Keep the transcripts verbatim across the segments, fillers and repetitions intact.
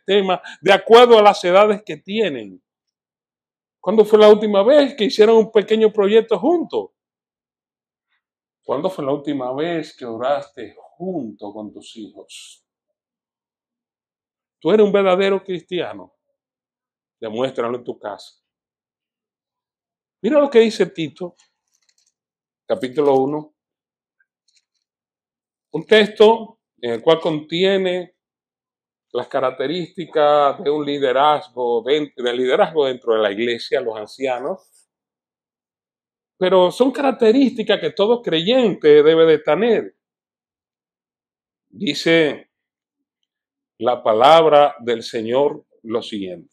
sistema de acuerdo a las edades que tienen. ¿Cuándo fue la última vez que hicieron un pequeño proyecto juntos? ¿Cuándo fue la última vez que oraste junto con tus hijos? Tú eres un verdadero cristiano. Demuéstralo en tu casa. Mira lo que dice Tito, capítulo uno. Un texto en el cual contiene las características de un liderazgo, de, de liderazgo dentro de la iglesia, los ancianos. Pero son características que todo creyente debe de tener. Dice la palabra del Señor lo siguiente.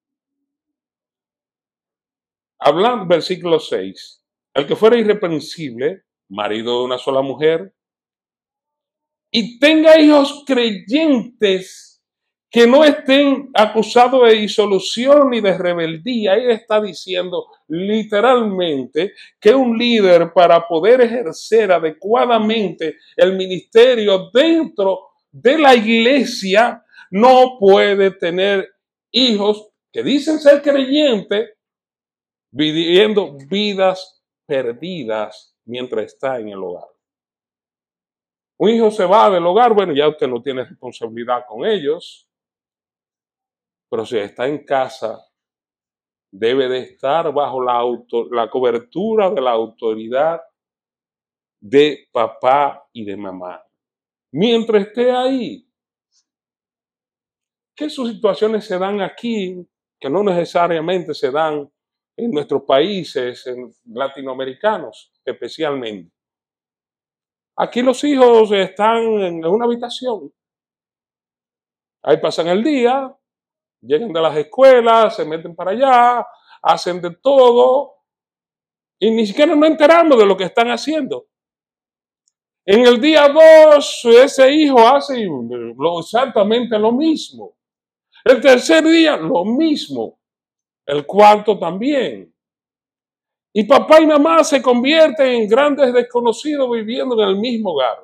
Habla, versículo seis. El que fuera irreprensible, marido de una sola mujer, y tenga hijos creyentes que no estén acusados de disolución ni de rebeldía. Él está diciendo literalmente que un líder, para poder ejercer adecuadamente el ministerio dentro de la iglesia, no puede tener hijos que dicen ser creyentes viviendo vidas perdidas mientras está en el hogar. Un hijo se va del hogar, bueno, ya usted no tiene responsabilidad con ellos, pero si está en casa, debe de estar bajo la, auto, la cobertura de la autoridad de papá y de mamá. Mientras esté ahí, ¿qué sus situaciones se dan aquí que no necesariamente se dan en nuestros países, en latinoamericanos especialmente? Aquí los hijos están en una habitación. Ahí pasan el día, llegan de las escuelas, se meten para allá, hacen de todo y ni siquiera nos enteramos de lo que están haciendo. En el día dos, ese hijo hace exactamente lo mismo. El tercer día, lo mismo. El cuarto también. Y papá y mamá se convierten en grandes desconocidos viviendo en el mismo hogar.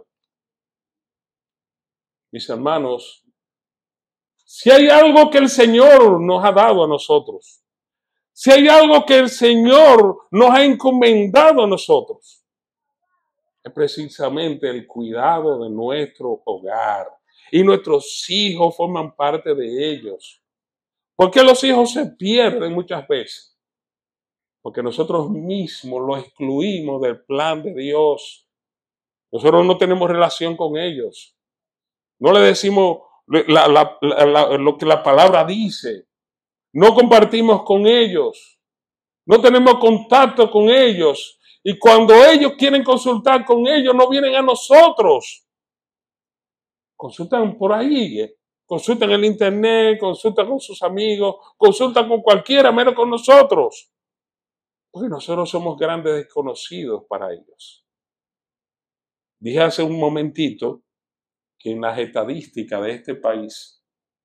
Mis hermanos, si hay algo que el Señor nos ha dado a nosotros, si hay algo que el Señor nos ha encomendado a nosotros, es precisamente el cuidado de nuestro hogar. Y nuestros hijos forman parte de ellos. ¿Por qué los hijos se pierden muchas veces? Porque nosotros mismos los excluimos del plan de Dios. Nosotros no tenemos relación con ellos. No le decimos la, la, la, la, lo que la palabra dice. No compartimos con ellos. No tenemos contacto con ellos. Y cuando ellos quieren consultar con ellos, no vienen a nosotros. Consultan por ahí. ¿eh? Consultan en el internet, consultan con sus amigos, consultan con cualquiera, menos con nosotros. Porque nosotros somos grandes desconocidos para ellos. Dije hace un momentito que en las estadísticas de este país,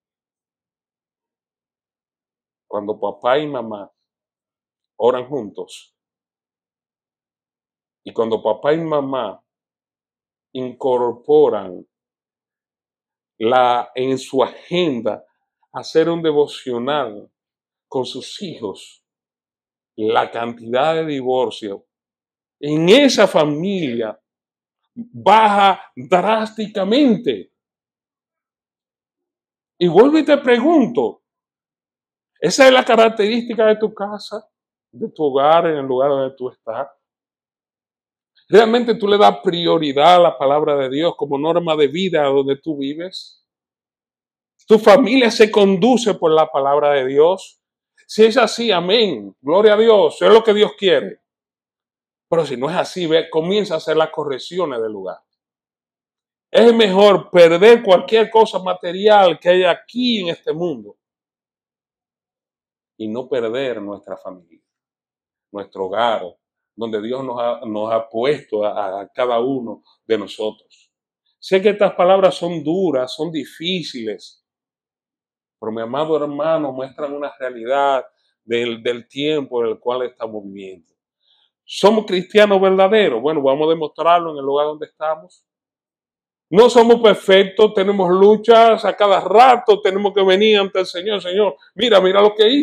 cuando papá y mamá oran juntos, y cuando papá y mamá incorporan la, en su agenda hacer un devocional con sus hijos, la cantidad de divorcios en esa familia baja drásticamente. Y vuelvo y te pregunto, ¿esa es la característica de tu casa, de tu hogar, en el lugar donde tú estás? ¿Realmente tú le das prioridad a la palabra de Dios como norma de vida donde tú vives? ¿Tu familia se conduce por la palabra de Dios? Si es así, amén, gloria a Dios, es lo que Dios quiere. Pero si no es así, ve, comienza a hacer las correcciones del lugar. Es mejor perder cualquier cosa material que hay aquí en este mundo y no perder nuestra familia, nuestro hogar, donde Dios nos ha, nos ha puesto a, a cada uno de nosotros. Sé que estas palabras son duras, son difíciles, pero mi amado hermano muestran una realidad del, del tiempo en el cual estamos viviendo. ¿Somos cristianos verdaderos? Bueno, vamos a demostrarlo en el lugar donde estamos. No somos perfectos, tenemos luchas a cada rato, tenemos que venir ante el Señor. Señor, mira, mira lo que hice.